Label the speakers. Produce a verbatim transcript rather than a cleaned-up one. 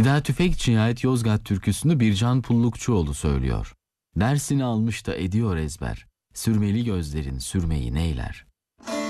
Speaker 1: Nida Tüfekçi'ye ait Yozgat türküsünü Bircan Pullukçuoğlu söylüyor. Dersini almış da ediyor ezber, sürmeli gözlerin sürmeyi neyler?